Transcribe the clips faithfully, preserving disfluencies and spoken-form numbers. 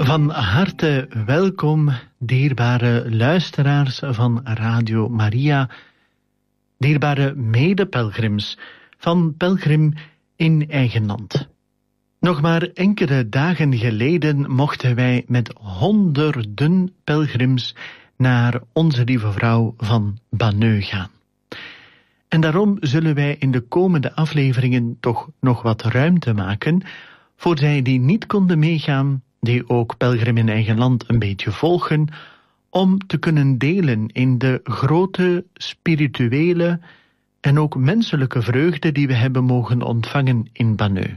Van harte welkom, dierbare luisteraars van Radio Maria, dierbare medepelgrims van Pelgrim in eigen land. Nog maar enkele dagen geleden mochten wij met honderden pelgrims naar Onze Lieve Vrouw van Banneux gaan. En daarom zullen wij in de komende afleveringen toch nog wat ruimte maken voor zij die niet konden meegaan, die ook Pelgrim in eigen land een beetje volgen, om te kunnen delen in de grote spirituele en ook menselijke vreugde die we hebben mogen ontvangen in Banneux.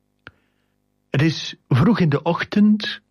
Het is vroeg in de ochtend.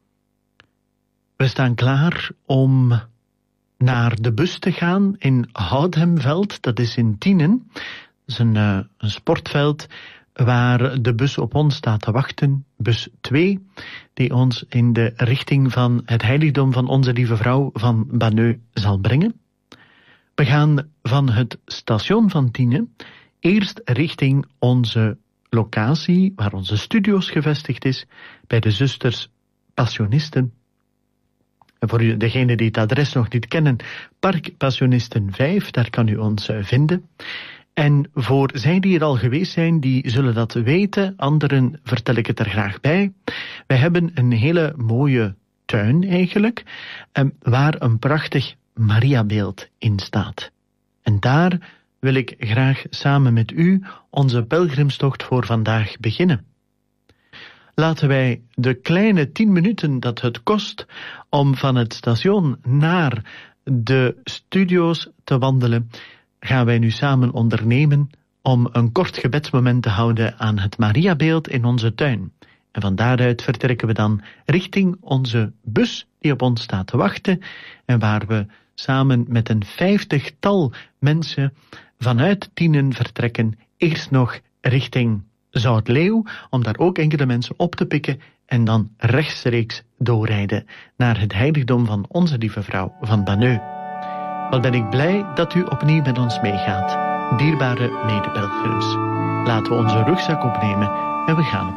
We staan klaar om naar de bus te gaan in Houdhemveld, dat is in Tienen. Dat is een, uh, een sportveld waar de bus op ons staat te wachten, bus twee, die ons in de richting van het heiligdom van Onze Lieve Vrouw van Banneux zal brengen. We gaan van het station van Tienen eerst richting onze locatie, waar onze studio's gevestigd is, bij de zusters Passionisten. En voor degenen die het adres nog niet kennen, Park Passionisten vijf, daar kan u ons vinden. En voor zij die er al geweest zijn, die zullen dat weten. Anderen vertel ik het er graag bij. Wij hebben een hele mooie tuin eigenlijk, waar een prachtig Mariabeeld in staat. En daar wil ik graag samen met u onze pelgrimstocht voor vandaag beginnen. Laten wij de kleine tien minuten dat het kost om van het station naar de studio's te wandelen, gaan wij nu samen ondernemen om een kort gebedsmoment te houden aan het Mariabeeld in onze tuin. En van daaruit vertrekken we dan richting onze bus die op ons staat te wachten en waar we samen met een vijftigtal mensen vanuit Tienen vertrekken, eerst nog richting Zoutleeuw, om daar ook enkele mensen op te pikken en dan rechtstreeks doorrijden naar het heiligdom van Onze Lieve Vrouw van Banneux. Wat ben ik blij dat u opnieuw met ons meegaat, dierbare medepelgrims. Laten we onze rugzak opnemen en we gaan op